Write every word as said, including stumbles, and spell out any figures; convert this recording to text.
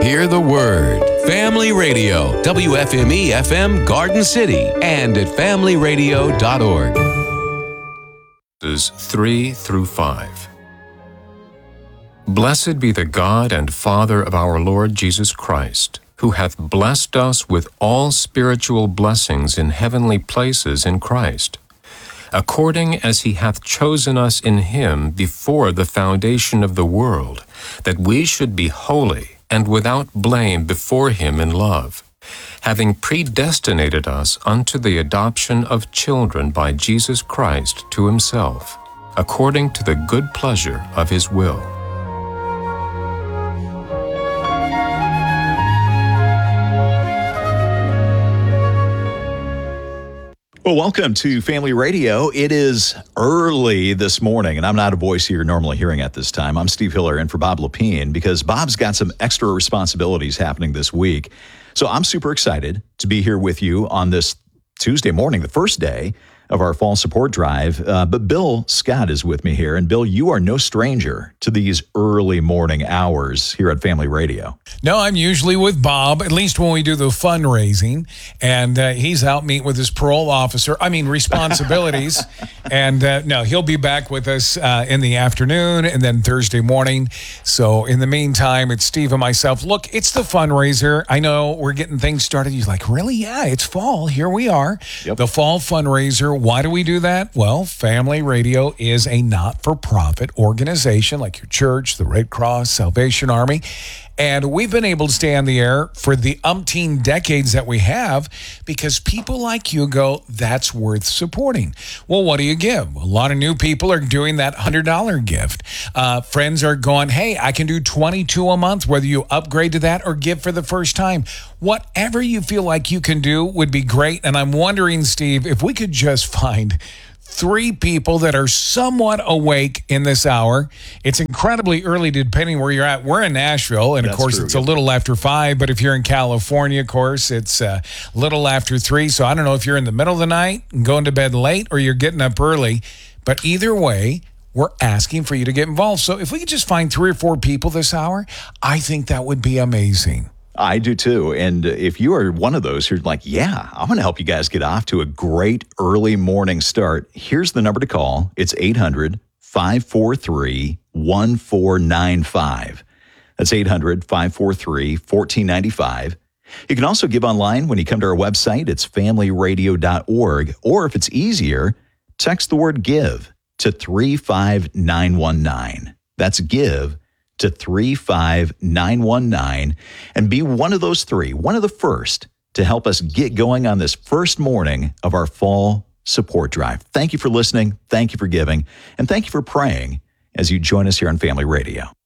Hear the word. Family Radio, W F M E F M Garden City, and at family radio dot org. three through five. Blessed be the God and Father of our Lord Jesus Christ, who hath blessed us with all spiritual blessings in heavenly places in Christ, according as he hath chosen us in him before the foundation of the world, that we should be holy and without blame before him in love, having predestinated us unto the adoption of children by Jesus Christ to himself, according to the good pleasure of his will. Well, welcome to Family Radio. It is early this morning, and I'm not a voice you're normally hearing at this time. I'm Steve Hiller in for Bob Lepine because Bob's got some extra responsibilities happening this week. So I'm super excited to be here with you on this Tuesday morning, the first day of our fall support drive. Uh, but Bill Scott is with me here. And Bill, you are no stranger to these early morning hours here at Family Radio. No, I'm usually with Bob, at least when we do the fundraising. And uh, he's out meeting with his parole officer. I mean, responsibilities. and uh, no, he'll be back with us uh, in the afternoon and then Thursday morning. So in the meantime, it's Steve and myself. Look, it's the fundraiser. I know we're getting things started. You're like, really? Yeah, it's fall. Here we are. Yep. The fall fundraiser. Why do we do that? Well, Family Radio is a not-for-profit organization like your church, the Red Cross, Salvation Army. And we've been able to stay on the air for the umpteen decades that we have because people like you go, that's worth supporting. Well, what do you give? A lot of new people are doing that one hundred dollars gift. Uh, friends are going, hey, I can do twenty-two dollars a month, whether you upgrade to that or give for the first time. Whatever you feel like you can do would be great. And I'm wondering, Steve, if we could just find three people that are somewhat awake in this hour. It's incredibly early depending where you're at. We're in Nashville, and That's of course true, it's yeah. a little after five, but if you're in California, of course, it's a little after three. So I don't know if you're in the middle of the night and going to bed late or you're getting up early, but either way, we're asking for you to get involved. So if we could just find three or four people this hour, I think that would be amazing. I do too. And if you are one of those who's like, yeah, I'm going to help you guys get off to a great early morning start, here's the number to call. It's eight hundred, five four three, one four nine five. That's eight hundred, five four three, one four nine five. You can also give online when you come to our website. It's family radio dot org. Or if it's easier, text the word give to three five nine one nine. That's give to three five nine one nine and be one of those three, one of the first to help us get going on this first morning of our fall support drive. Thank you for listening. Thank you for giving. And thank you for praying as you join us here on Family Radio.